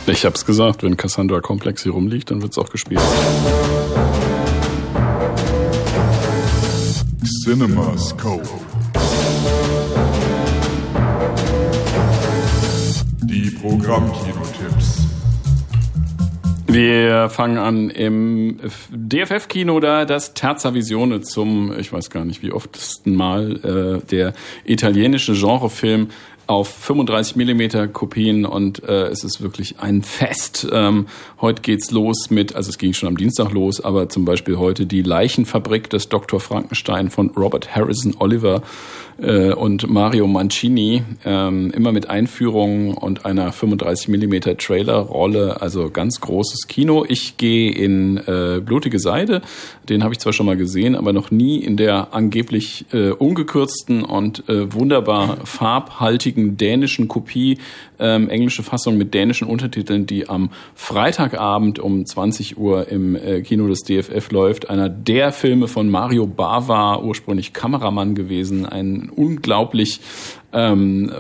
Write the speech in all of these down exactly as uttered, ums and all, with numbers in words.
Ich hab's gesagt, wenn Cassandra Complex hier rumliegt, dann wird's auch gespielt. CinemaScope. Die Programmkinotipps. Wir fangen an im D F F-Kino, da das Terza Visione zum, ich weiß gar nicht wie oftesten Mal, äh, der italienische Genrefilm auf fünfunddreißig Millimeter Kopien und äh, es ist wirklich ein Fest. Ähm, heute geht's los mit, also es ging schon am Dienstag los, aber zum Beispiel heute die Leichenfabrik des Doktor Frankenstein von Robert Harrison Oliver äh, und Mario Mancini, ähm, immer mit Einführungen und einer fünfunddreißig Millimeter Trailerrolle, also ganz großes Kino. Ich gehe in äh, Blutige Seide, den habe ich zwar schon mal gesehen, aber noch nie in der angeblich äh, ungekürzten und äh, wunderbar farbhaltigen dänischen Kopie, ähm, englische Fassung mit dänischen Untertiteln, die am Freitagabend um zwanzig Uhr im äh, Kino des D F F läuft. Einer der Filme von Mario Bava, ursprünglich Kameramann gewesen, ein unglaublich ähm,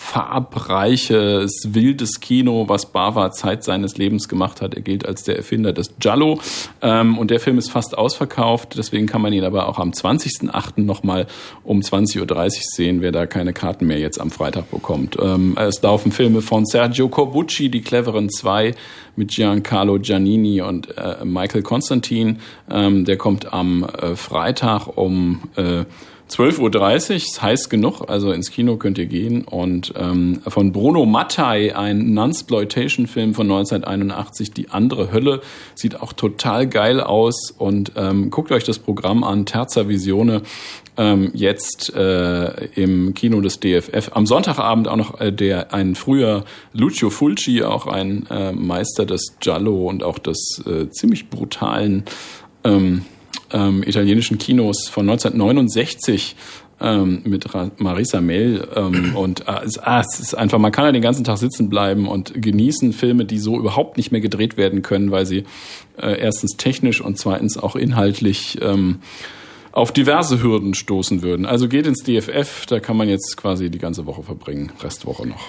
farbreiches, wildes Kino, was Bava Zeit seines Lebens gemacht hat. Er gilt als der Erfinder des Giallo ähm, und der Film ist fast ausverkauft, deswegen kann man ihn aber auch am zwanzigsten achten nochmal um zwanzig Uhr dreißig sehen, wer da keine Karten mehr jetzt am Freitag bekommt. Ähm, es laufen Filme von Sergio Corbucci, Die cleveren zwei, mit Giancarlo Giannini und äh, Michael Constantine. Ähm, der kommt am äh, Freitag um äh, zwölf Uhr dreißig, ist heiß genug, also ins Kino könnt ihr gehen. Und ähm, von Bruno Mattei, ein Nunsploitation-Film von neunzehnhunderteinundachtzig, Die andere Hölle, sieht auch total geil aus. Und ähm, guckt euch das Programm an, Terza Visione, ähm, jetzt äh, im Kino des D F F. Am Sonntagabend auch noch äh, der ein früher Lucio Fulci, auch ein äh, Meister des Giallo und auch des äh, ziemlich brutalen ähm, Ähm, italienischen Kinos von neunzehnhundertneunundsechzig ähm, mit Ra- Marisa Mel ähm, und äh, es, ah, es ist einfach, man kann ja den ganzen Tag sitzen bleiben und genießen Filme, die so überhaupt nicht mehr gedreht werden können, weil sie äh, erstens technisch und zweitens auch inhaltlich ähm, auf diverse Hürden stoßen würden. Also geht ins D F F, da kann man jetzt quasi die ganze Woche verbringen, Restwoche noch.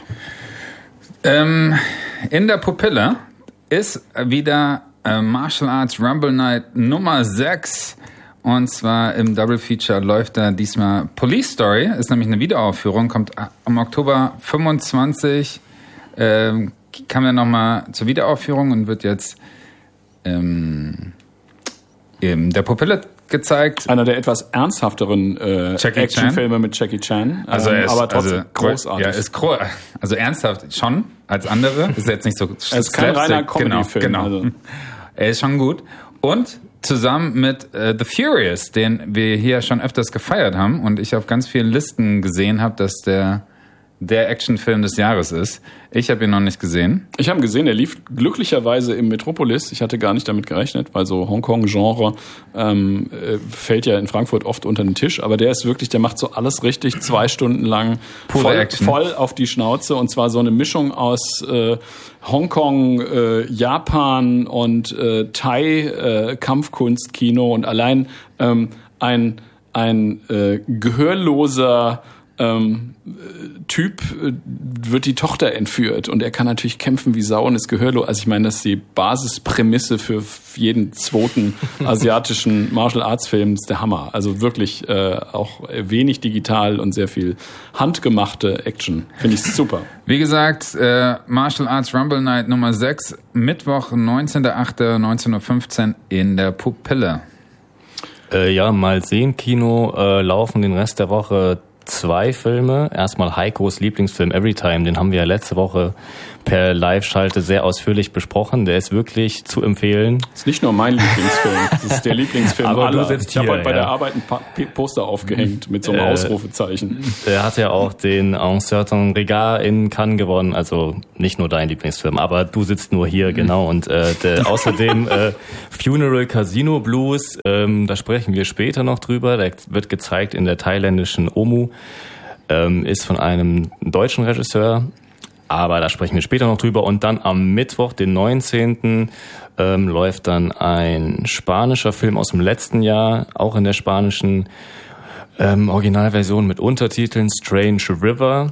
Ähm, in der Pupille ist wieder Uh, Martial Arts Rumble Night Nummer sechs. Und zwar im Double Feature läuft da diesmal Police Story. Ist nämlich eine Wiederaufführung. Kommt am Oktober fünfundzwanzig. Ähm, kam dann nochmal zur Wiederaufführung und wird jetzt ähm, in der Pupille gezeigt. Einer der etwas ernsthafteren äh, Actionfilme mit Jackie Chan. Also er ist, aber trotzdem also, großartig. Ja, ist gro- also ernsthaft schon als andere. Ist jetzt nicht so. Er ist kein reiner Comedy-Film. Genau, genau. Also. Er ist schon gut. Und zusammen mit äh, The Furious, den wir hier schon öfters gefeiert haben und ich auf ganz vielen Listen gesehen habe, dass der der Actionfilm des Jahres ist. Ich habe ihn noch nicht gesehen. Ich habe ihn gesehen, er lief glücklicherweise im Metropolis. Ich hatte gar nicht damit gerechnet, weil so Hongkong-Genre ähm, fällt ja in Frankfurt oft unter den Tisch. Aber der ist wirklich, der macht so alles richtig, zwei Stunden lang voll, voll auf die Schnauze. Und zwar so eine Mischung aus äh, Hongkong, äh, Japan und äh, Thai-Kampfkunstkino. Äh, und allein ähm, ein, ein äh, gehörloser Ähm, Typ äh, wird die Tochter entführt und er kann natürlich kämpfen wie Sau und ist gehörlos. Also ich meine, das ist die Basisprämisse für jeden zweiten asiatischen Martial Arts Film, ist der Hammer. Also wirklich äh, auch wenig digital und sehr viel handgemachte Action. Finde ich super. Wie gesagt, äh, Martial Arts Rumble Night Nummer sechs, Mittwoch, neunzehnter achter neunzehn Uhr fünfzehn in der Pupille. Äh, ja, mal sehen, Kino äh, laufen den Rest der Woche zwei Filme. Erstmal Heikos Lieblingsfilm Everytime, den haben wir ja letzte Woche per Live-Schalte sehr ausführlich besprochen. Der ist wirklich zu empfehlen. Das ist nicht nur mein Lieblingsfilm, das ist der Lieblingsfilm Aber aller. du sitzt ich habe heute bei ja. der Arbeit ein pa- Poster aufgehängt mit so einem äh, Ausrufezeichen. Er hat ja auch den En certain regard in Cannes gewonnen, also nicht nur dein Lieblingsfilm, aber du sitzt nur hier, genau. Und äh, der, außerdem äh, Funeral Casino Blues, ähm, da sprechen wir später noch drüber. Der wird gezeigt in der thailändischen Omu. Ähm, ist von einem deutschen Regisseur, aber da sprechen wir später noch drüber. Und dann am Mittwoch, den neunzehnten Ähm, läuft dann ein spanischer Film aus dem letzten Jahr, auch in der spanischen ähm, Originalversion mit Untertiteln, Strange River.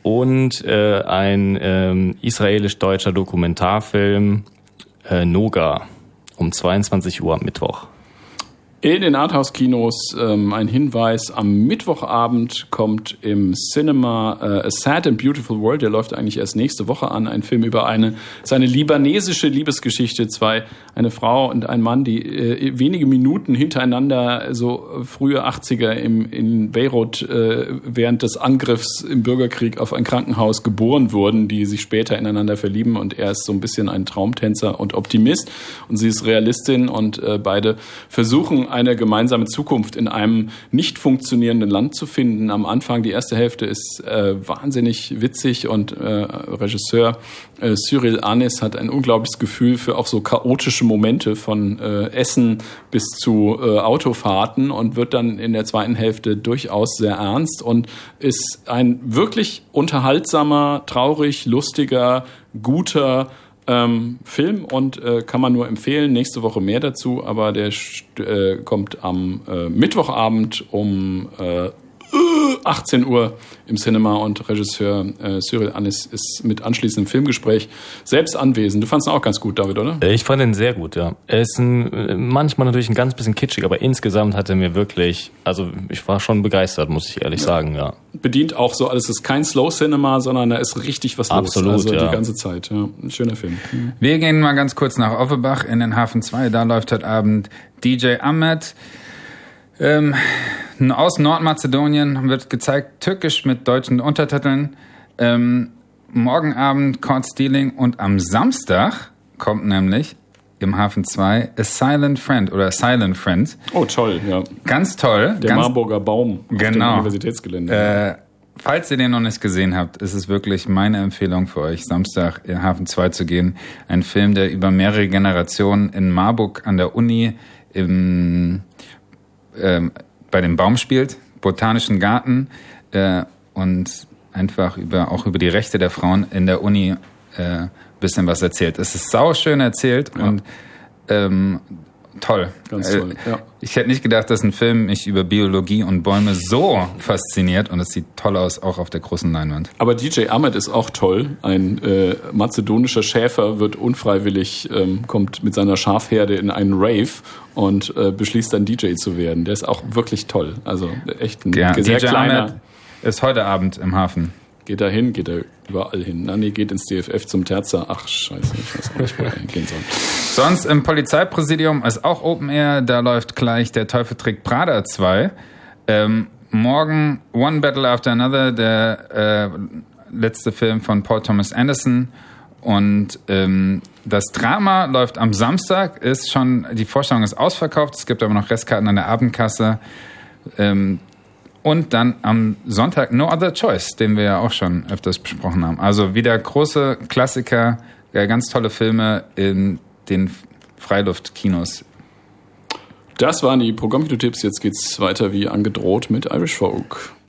und äh, ein ähm, israelisch-deutscher Dokumentarfilm äh, Noga um zweiundzwanzig Uhr am Mittwoch. In den Arthouse-Kinos ähm, ein Hinweis, am Mittwochabend kommt im Cinema äh, A Sad and Beautiful World, der läuft eigentlich erst nächste Woche an, ein Film über eine, seine libanesische Liebesgeschichte, zwei, eine Frau und ein Mann, die äh, wenige Minuten hintereinander, so frühe achtziger im, in Beirut äh, während des Angriffs im Bürgerkrieg auf ein Krankenhaus geboren wurden, die sich später ineinander verlieben, und er ist so ein bisschen ein Traumtänzer und Optimist und sie ist Realistin, und äh, beide versuchen, eine gemeinsame Zukunft in einem nicht funktionierenden Land zu finden. Am Anfang, die erste Hälfte ist äh, wahnsinnig witzig, und äh, Regisseur äh, Cyril Anis hat ein unglaubliches Gefühl für auch so chaotische Momente von äh, Essen bis zu äh, Autofahrten, und wird dann in der zweiten Hälfte durchaus sehr ernst und ist ein wirklich unterhaltsamer, traurig, lustiger, guter Ähm, Film, und äh, kann man nur empfehlen. Nächste Woche mehr dazu, aber der äh, kommt am äh, Mittwochabend um äh, achtzehn Uhr im Cinema, und Regisseur äh, Cyril Anis ist mit anschließendem Filmgespräch selbst anwesend. Du fandst ihn auch ganz gut, David, oder? Ich fand ihn sehr gut, ja. Er ist ein, manchmal natürlich ein ganz bisschen kitschig, aber insgesamt hat er mir wirklich, also ich war schon begeistert, muss ich ehrlich ja. sagen, ja. Bedient auch so alles, ist kein Slow Cinema, sondern da ist richtig was Absolut, los. Also ja. die ganze Zeit, ja. Ein schöner Film. Mhm. Wir gehen mal ganz kurz nach Offenbach in den Hafen zwei. Da läuft heute Abend D J Ahmed. Ähm, aus Nordmazedonien wird gezeigt, türkisch mit deutschen Untertiteln. Ähm, morgen Abend Caught Stealing, und am Samstag kommt nämlich im Hafen zwei A Silent Friend oder Silent Friend. Oh, toll, ja. Ganz toll. Der ganz, Marburger Baum auf genau. dem Universitätsgelände. Äh, falls ihr den noch nicht gesehen habt, ist es wirklich meine Empfehlung für euch, Samstag in Hafen zwei zu gehen. Ein Film, der über mehrere Generationen in Marburg an der Uni im Ähm, bei dem Baum spielt, Botanischen Garten, äh, und einfach über auch über die Rechte der Frauen in der Uni äh, bisschen was erzählt. Es ist sauschön erzählt ja. und ähm, toll. Ganz toll, ja. Ich hätte nicht gedacht, dass ein Film mich über Biologie und Bäume so fasziniert, und es sieht toll aus, auch auf der großen Leinwand. Aber D J Ahmed ist auch toll. Ein äh, mazedonischer Schäfer wird unfreiwillig, ähm, kommt mit seiner Schafherde in einen Rave und äh, beschließt dann D J zu werden. Der ist auch wirklich toll. Also echt ein ja, sehr D J kleiner. Ahmed ist heute Abend im Hafen. Geht da hin, geht da überall hin. Na, nee, geht ins D F F zum Terza. Ach, scheiße, ich weiß auch nicht, wo er hingehen soll. Sonst im Polizeipräsidium ist auch Open Air. Da läuft gleich Der Teufel trägt Prada zwei. Ähm, morgen One Battle After Another, der äh, letzte Film von Paul Thomas Anderson. Und ähm, das Drama läuft am Samstag. Ist schon, die Vorstellung ist ausverkauft. Es gibt aber noch Restkarten an der Abendkasse. Ähm, Und dann am Sonntag No Other Choice, den wir ja auch schon öfters besprochen haben. Also wieder große Klassiker, ganz tolle Filme in den Freiluftkinos. Das waren die Programmkino-Tipps. Jetzt geht's weiter wie angedroht mit Irish Folk.